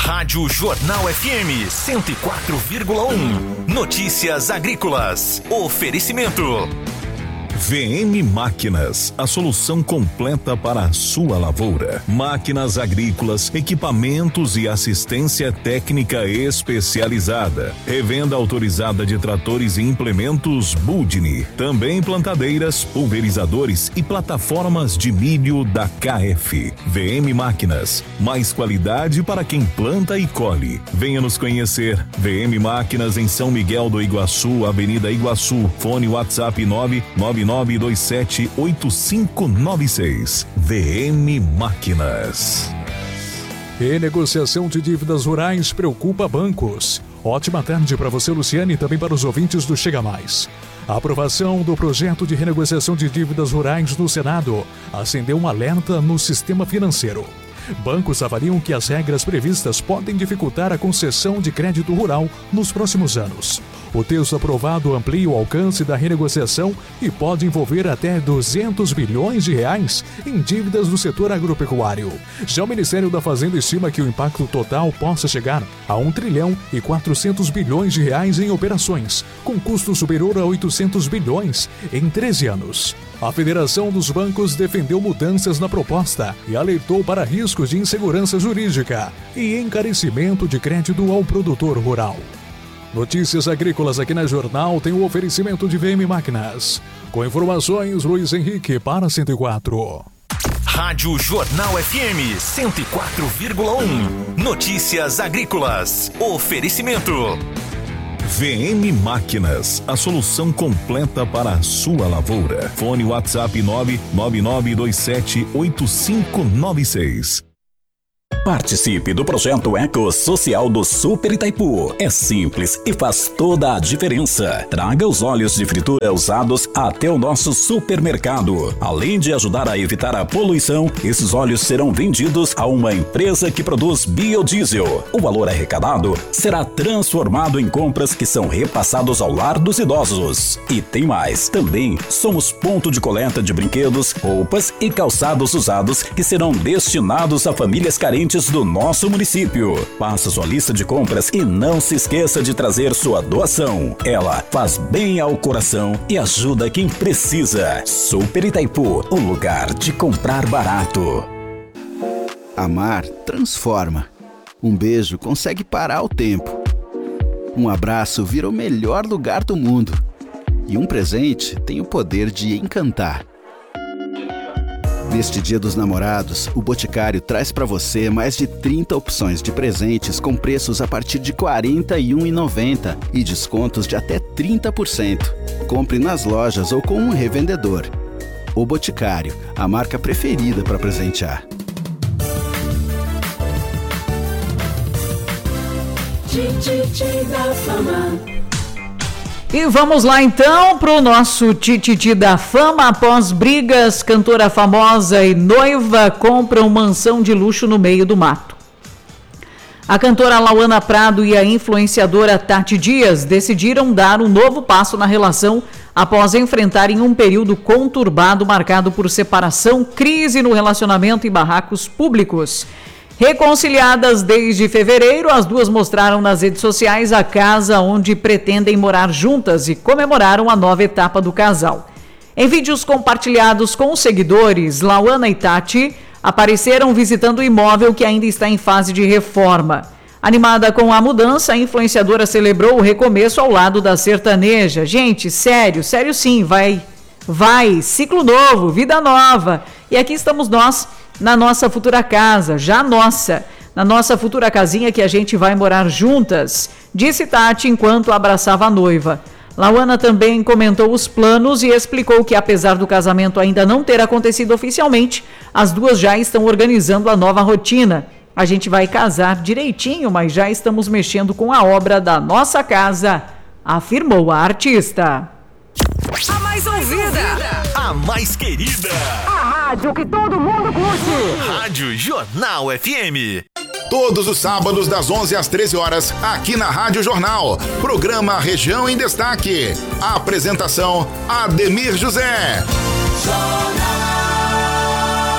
Rádio Jornal FM 104,1. Notícias agrícolas. Oferecimento. VM Máquinas, a solução completa para a sua lavoura. Máquinas agrícolas, equipamentos e assistência técnica especializada. Revenda autorizada de tratores e implementos Budni. Também plantadeiras, pulverizadores e plataformas de milho da KF. VM Máquinas, mais qualidade para quem planta e colhe. Venha nos conhecer. VM Máquinas em São Miguel do Iguaçu, Avenida Iguaçu. Fone WhatsApp 999278596. VM Máquinas. Renegociação de dívidas rurais preocupa bancos. Ótima tarde para você, Luciane, e também para os ouvintes do Chega Mais. A aprovação do projeto de renegociação de dívidas rurais no Senado acendeu um alerta no sistema financeiro. Bancos avaliam que as regras previstas podem dificultar a concessão de crédito rural nos próximos anos. O texto aprovado amplia o alcance da renegociação e pode envolver até 200 bilhões de reais em dívidas do setor agropecuário. Já o Ministério da Fazenda estima que o impacto total possa chegar a 1 trilhão e 400 bilhões de reais em operações, com custo superior a 800 bilhões em 13 anos. A Federação dos Bancos defendeu mudanças na proposta e alertou para riscos de insegurança jurídica e encarecimento de crédito ao produtor rural. Notícias agrícolas aqui na Jornal tem o oferecimento de VM Máquinas. Com informações, Luiz Henrique para 104. Rádio Jornal FM 104,1. Notícias agrícolas. Oferecimento. VM Máquinas, a solução completa para a sua lavoura. Fone WhatsApp 999278596. Participe do projeto Eco Social do Super Itaipu. É simples e faz toda a diferença. Traga os óleos de fritura usados até o nosso supermercado. Além de ajudar a evitar a poluição, esses óleos serão vendidos a uma empresa que produz biodiesel. O valor arrecadado será transformado em compras que são repassados ao lar dos idosos. E tem mais. Também somos ponto de coleta de brinquedos, roupas e calçados usados que serão destinados a famílias carentes do nosso município. Faça sua lista de compras e não se esqueça de trazer sua doação. Ela faz bem ao coração e ajuda quem precisa. Super Itaipu, o lugar de comprar barato. Amar transforma. Um beijo consegue parar o tempo. Um abraço vira o melhor lugar do mundo. E um presente tem o poder de encantar. Neste Dia dos Namorados, o Boticário traz para você mais de 30 opções de presentes com preços a partir de R$ 41,90 e descontos de até 30%. Compre nas lojas ou com um revendedor. O Boticário, a marca preferida para presentear. Tititi da Fama. E vamos lá então para o nosso Tititi da Fama. Após brigas, cantora famosa e noiva compram mansão de luxo no meio do mato. A cantora Lauana Prado e a influenciadora Tati Dias decidiram dar um novo passo na relação após enfrentarem um período conturbado marcado por separação, crise no relacionamento e barracos públicos. Reconciliadas desde fevereiro, as duas mostraram nas redes sociais a casa onde pretendem morar juntas e comemoraram a nova etapa do casal. Em vídeos compartilhados com os seguidores, Lauana e Tati apareceram visitando o imóvel que ainda está em fase de reforma. Animada com a mudança, a influenciadora celebrou o recomeço ao lado da sertaneja. Gente, sério sim, vai, ciclo novo, vida nova. E aqui estamos nós, na nossa futura casa, na nossa futura casinha que a gente vai morar juntas, disse Tati enquanto abraçava a noiva. Lauana também comentou os planos e explicou que, apesar do casamento ainda não ter acontecido oficialmente, as duas já estão organizando a nova rotina. A gente vai casar direitinho, mas já estamos mexendo com a obra da nossa casa, afirmou a artista. A mais ouvida, a mais querida, a rádio que todo mundo curte. Rádio Jornal FM. Todos os sábados das 11 às 13 horas, aqui na Rádio Jornal. Programa Região em Destaque. A apresentação, Ademir José.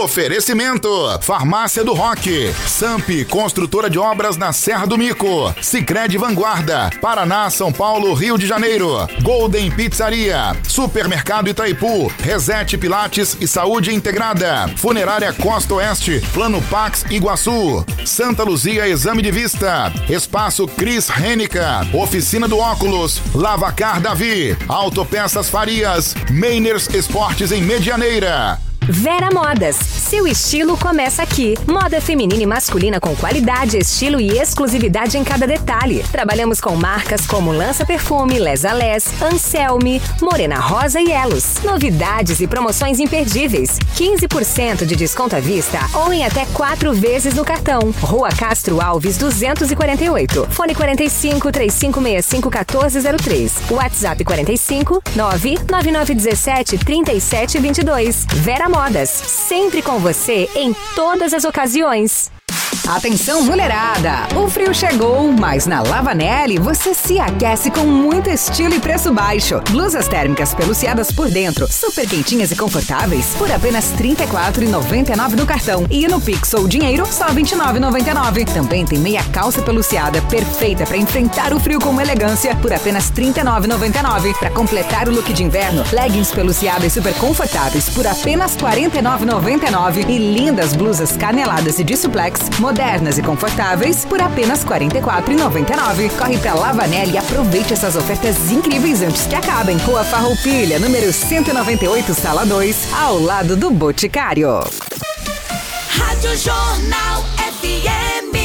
Oferecimento: Farmácia do Rock, Samp, construtora de obras na Serra do Mico, Sicredi Vanguarda, Paraná, São Paulo, Rio de Janeiro, Golden Pizzaria, Supermercado Itaipu, Reset Pilates e Saúde Integrada, Funerária Costa Oeste, Plano Pax Iguaçu, Santa Luzia Exame de Vista, Espaço Cris Rênica, Oficina do Óculos, Lavacar Davi, Autopeças Farias, Meiners Esportes em Medianeira. Vera Modas, seu estilo começa aqui. Moda feminina e masculina com qualidade, estilo e exclusividade em cada detalhe. Trabalhamos com marcas como Lança Perfume, Les a Les, Anselme, Morena Rosa e Elos. Novidades e promoções imperdíveis. 15% de desconto à vista ou em até 4 vezes no cartão. Rua Castro Alves 248. Fone 45 3565 1403. WhatsApp 45 99917 3722. Vera Modas, sempre com você em todas as ocasiões. Atenção, mulherada! O frio chegou, mas na Lavanelli você se aquece com muito estilo e preço baixo. Blusas térmicas peluciadas por dentro, super quentinhas e confortáveis, por apenas R$ 34,99 no cartão. E no Pix ou dinheiro, só R$ 29,99. Também tem meia calça peluciada, perfeita para enfrentar o frio com elegância, por apenas R$ 39,99. Para completar o look de inverno, leggings peluciadas super confortáveis, por apenas R$ 49,99. E lindas blusas caneladas e de suplex, modernas e confortáveis por apenas R$ 44,99. Corre pra Lavanelli e aproveite essas ofertas incríveis antes que acabem. Rua Farroupilha, número 198, sala 2, ao lado do Boticário. Rádio Jornal FM.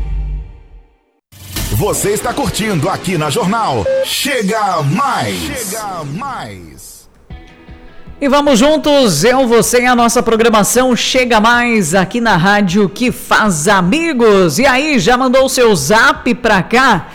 Você está curtindo aqui na Jornal. Chega mais! Chega mais! E vamos juntos, eu, você e a nossa programação Chega Mais aqui na rádio que faz amigos. E aí, já mandou o seu zap pra cá?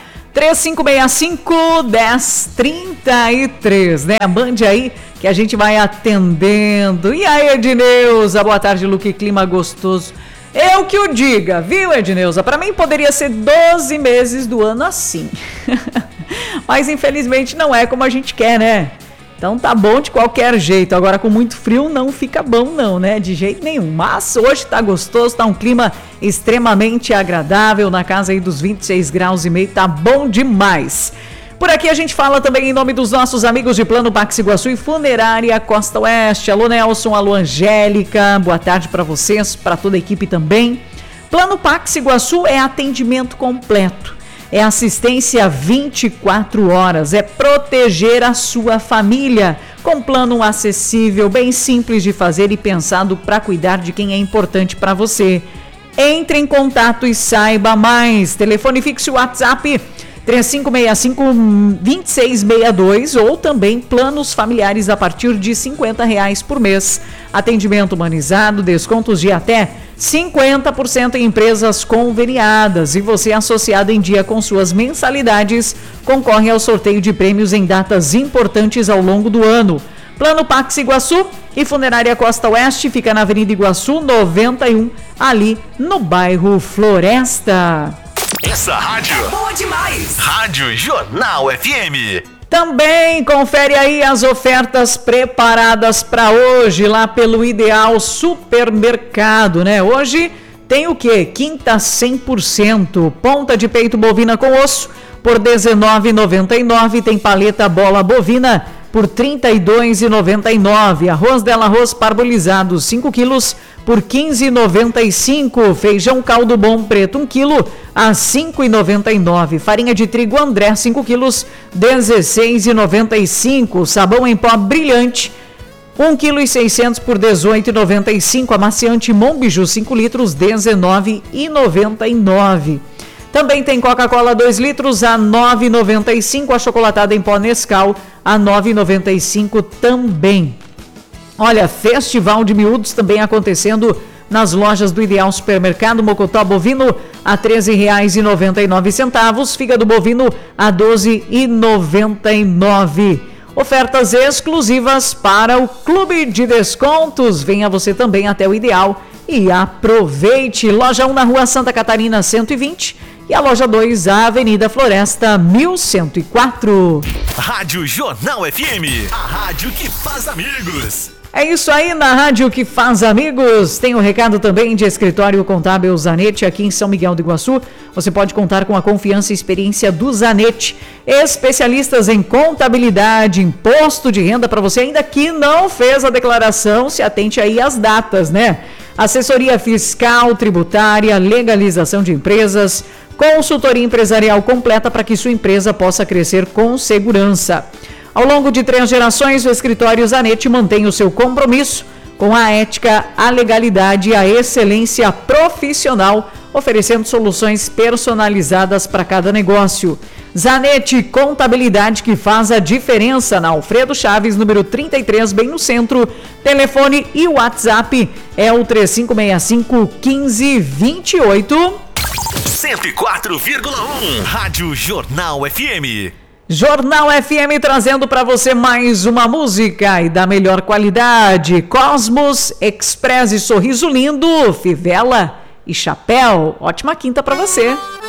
3565-1033, né? Mande aí que a gente vai atendendo. E aí, Edneuza, boa tarde, Luque, clima gostoso. Eu que o diga, viu, Edneuza? Pra mim poderia ser 12 meses do ano assim. Mas infelizmente não é como a gente quer, né? Então tá bom de qualquer jeito. Agora com muito frio não fica bom não, né? De jeito nenhum. Mas hoje tá gostoso, tá um clima extremamente agradável. Na casa aí dos 26 graus e meio, tá bom demais. Por aqui a gente fala também em nome dos nossos amigos de Plano Pax Iguaçu e Funerária Costa Oeste. Alô Nelson, alô Angélica, boa tarde para vocês, para toda a equipe também. Plano Pax Iguaçu é atendimento completo. É assistência 24 horas, é proteger a sua família, com plano acessível, bem simples de fazer e pensado para cuidar de quem é importante para você. Entre em contato e saiba mais. Telefone fixo WhatsApp 3565-2662 ou também planos familiares a partir de R$ 50 por mês. Atendimento humanizado, descontos de até 50% em empresas conveniadas. E você, associado em dia com suas mensalidades, concorre ao sorteio de prêmios em datas importantes ao longo do ano. Plano Pax Iguaçu e Funerária Costa Oeste fica na Avenida Iguaçu 91, ali no bairro Floresta. Essa rádio é boa demais. Rádio Jornal FM. Também confere aí as ofertas preparadas para hoje lá pelo Ideal Supermercado, né? Hoje tem o quê? Quinta 100%, ponta de peito bovina com osso por R$ 19,99, tem paleta bola bovina por R$ 32,99, arroz Dela Arroz parbolizado 5 quilos por R$ 15,95, feijão caldo bom preto 1 quilo a R$ 5,99, farinha de trigo André 5 quilos R$ 16,95, sabão em pó brilhante 1,6 kg por R$ 18,95, amaciante Monbiju 5 litros R$ 19,99. Também tem Coca-Cola 2 litros a R$ 9,95, achocolatada em pó Nescau a R$ 9,95 também. Olha, festival de miúdos também acontecendo nas lojas do Ideal Supermercado. Mocotó bovino a R$ 13,99, fígado bovino a R$ 12,99. Ofertas exclusivas para o Clube de Descontos. Venha você também até o Ideal e aproveite. Loja 1 na Rua Santa Catarina 120 e a loja 2 a Avenida Floresta 1104. Rádio Jornal FM, a rádio que faz amigos. É isso aí na Rádio que faz amigos. Tem um recado também de Escritório Contábil Zanetti aqui em São Miguel do Iguaçu. Você pode contar com a confiança e experiência do Zanetti. Especialistas em contabilidade, imposto de renda para você ainda que não fez a declaração, se atente aí às datas, né? Assessoria fiscal, tributária, legalização de empresas, consultoria empresarial completa para que sua empresa possa crescer com segurança. Ao longo de 3 gerações, o Escritório Zanetti mantém o seu compromisso com a ética, a legalidade e a excelência profissional, oferecendo soluções personalizadas para cada negócio. Zanetti Contabilidade, que faz a diferença, na Alfredo Chaves, número 33, bem no centro. Telefone e WhatsApp é o 3565-1528. 104,1 Rádio Jornal FM. Jornal FM trazendo para você mais uma música e da melhor qualidade. Cosmos, Express e Sorriso Lindo, Fivela e Chapéu. Ótima quinta para você.